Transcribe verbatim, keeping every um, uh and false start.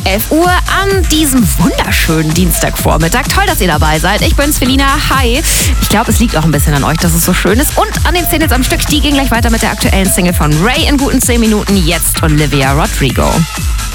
elf Uhr an diesem wunderschönen Dienstagvormittag. Toll, dass ihr dabei seid. Ich bin's, Felina. Hi. Ich glaube, es liegt auch ein bisschen an euch, dass es so schön ist. Und an den Singles am Stück, die gehen gleich weiter mit der aktuellen Single von Ray in guten zehn Minuten. Jetzt Olivia Rodrigo.